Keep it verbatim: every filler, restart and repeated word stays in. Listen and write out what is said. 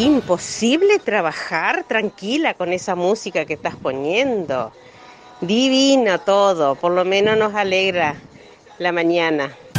imposible trabajar tranquila con esa música que estás poniendo. Divino todo, por lo menos nos alegra la mañana.